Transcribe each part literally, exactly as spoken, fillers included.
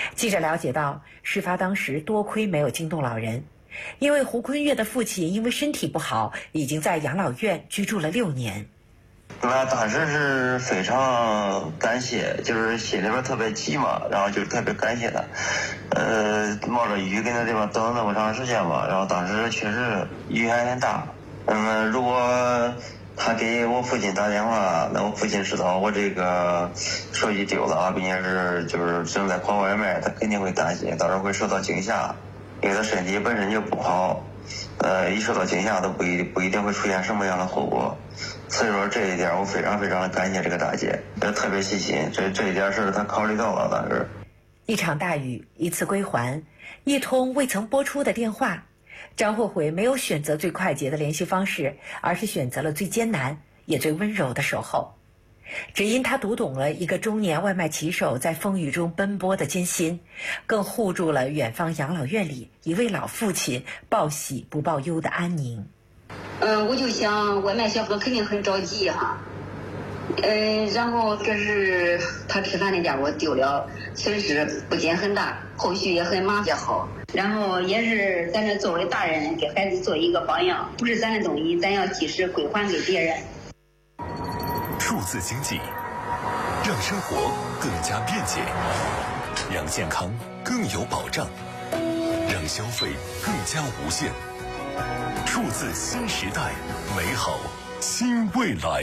记者了解到，事发当时多亏没有惊动老人，因为胡坤月的父亲因为身体不好，已经在养老院居住了六年。 那当时是非常感谢，就是心里边特别急嘛，然后就特别感谢他，呃，冒着雨跟他这边等那么长时间嘛，然后当时确实雨还很大，那么如果他给我父亲打电话，那我父亲知道我这个手机丢了啊，并且是就是正在跑外卖，他肯定会担心，到时候会受到惊吓，因为他身体本身就不好，呃，一受到惊吓都不一不一定会出现什么样的后果。所以说这一点我非常非常的感谢这个大姐，也特别细心，这这一点是她考虑到了。当时一场大雨，一次归还，一通未曾拨出的电话，张慧慧没有选择最快捷的联系方式，而是选择了最艰难也最温柔的守候。只因她读懂了一个中年外卖骑手在风雨中奔波的艰辛，更护住了远方养老院里一位老父亲报喜不报忧的安宁。 嗯，我就想外卖小哥肯定很着急哈，嗯，然后这是他吃饭的家伙丢了，损失不仅很大，后续也很麻烦好。然后也是咱这作为大人给孩子做一个榜样，不是咱的东西，咱要及时归还给别人。 数字经济让生活更加便捷，让健康更有保障，让消费更加无限。数字新时代，美好新未来。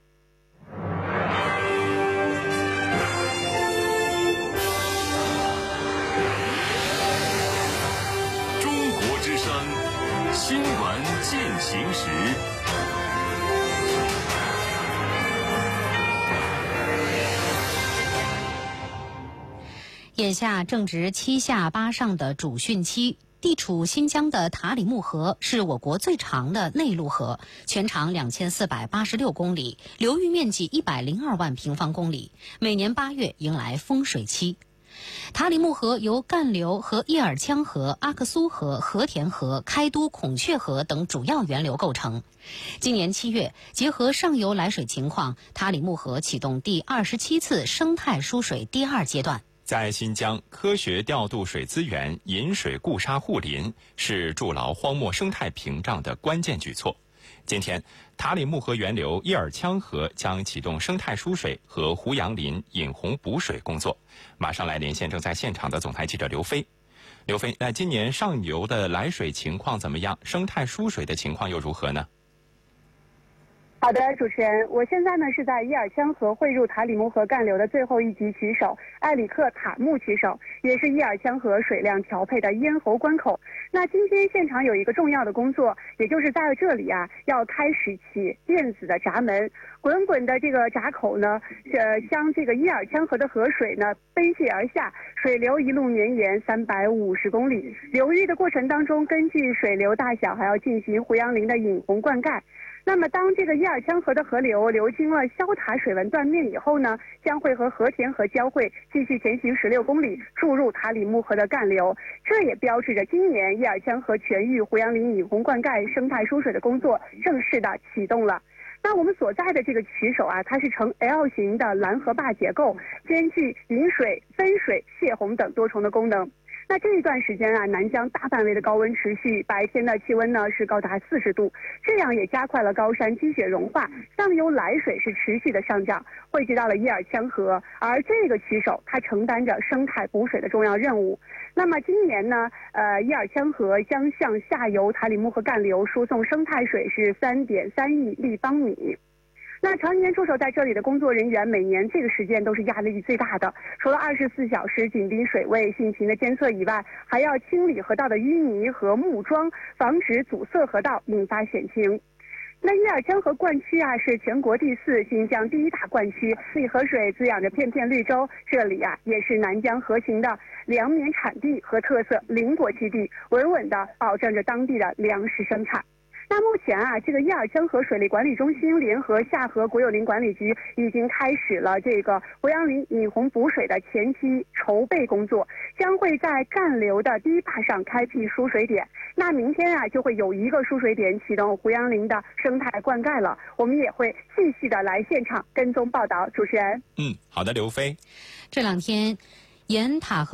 中国之声新闻进行时。 眼下正值七下八上的主汛期。地处新疆的塔里木河是我国最长的内陆河，全长两千四百八十六公里，流域面积一百零二万平方公里。每年八月迎来丰水期。塔里木河由干流和叶尔羌河、阿克苏河、和田河、开都孔雀河等主要源流构成。今年七月，结合上游来水情况，塔里木河启动第二十七次生态疏水第二阶段。 在新疆，科学调度水资源，引水固沙护林，是筑牢荒漠生态屏障的关键举措。今天，塔里木河源流叶尔羌河将启动生态疏水和胡杨林引洪补水工作。马上来连线正在现场的总台记者刘飞。刘飞，那今年上游的来水情况怎么样？生态疏水的情况又如何呢？ 好的，主持人，我现在呢是在叶尔羌河汇入塔里木河干流的最后一级取手艾里克塔木取手，也是叶尔羌河水量调配的咽喉关口。那今天现场有一个重要的工作，也就是在这里啊要开始起电子的闸门，滚滚的这个闸口呢，呃，将这个叶尔羌河的河水呢奔泻而下，水流一路绵延三百五十公里。流域的过程当中，根据水流大小，还要进行胡杨林的引洪灌溉。那么当这个叶尔羌河的河流流经了肖塔水文断面以后呢，将会和和田河交汇，继续前行十六公里，注入塔里木河的干流。这也标志着今年叶尔羌河全域胡杨林引洪灌溉、生态疏水的工作正式的启动了。那我们所在的这个取手啊，它是呈 L 型的拦河坝结构，兼具引水、分水、泄洪等多重的功能。那这一段时间啊，南疆大范围的高温持续，白天的气温呢是高达四十度，这样也加快了高山积雪融化，上游来水是持续的上涨，汇集到了叶尔羌河，而这个取手它承担着生态补水的重要任务。那么今年呢，呃，叶尔羌河将向下游塔里木河干流输送生态水是三点三亿立方米。那常年驻守在这里的工作人员，每年这个时间都是压力最大的。除了二十四小时紧盯水位、汛情的监测以外，还要清理河道的淤泥和木桩，防止阻塞河道，引发险情。那叶尔羌河灌区啊，是全国第四、新疆第一大灌区，以河水滋养着片片绿洲。这里啊，也是南疆河型的粮棉产地和特色林果基地，稳稳地保证着当地的粮食生产。那目前啊，这个叶尔羌河水利管理中心联合下河国有林管理局已经开始了这个胡杨林引洪补水的前期筹备工作，将会在干流的堤坝上开辟输水点。那明天啊，就会有一个输水点启动胡杨林的生态灌溉了。我们也会继续的来现场跟踪报道。主持人， 嗯，好的，刘飞。 这两天，沿塔河